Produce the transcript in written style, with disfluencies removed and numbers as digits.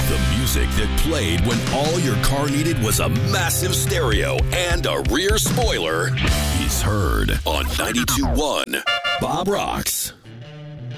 The music that played when all your car needed was a massive stereo and a rear spoiler. He's heard on 92.1 Bob Rocks.